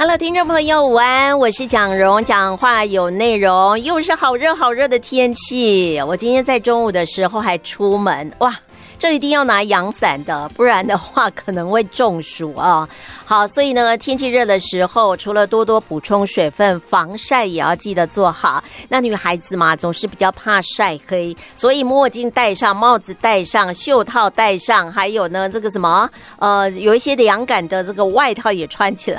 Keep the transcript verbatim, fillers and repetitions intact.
Hello， 听众朋友午安，我是蒋蓉，讲话有内容，又是好热好热的天气。我今天在中午的时候还出门，哇！这一定要拿阳伞的，不然的话可能会中暑啊。好，所以呢，天气热的时候，除了多多补充水分，防晒也要记得做好。那女孩子嘛，总是比较怕晒黑，所以墨镜戴上，帽子戴上，袖套戴上，还有呢，这个什么呃，有一些凉感的这个外套也穿起来。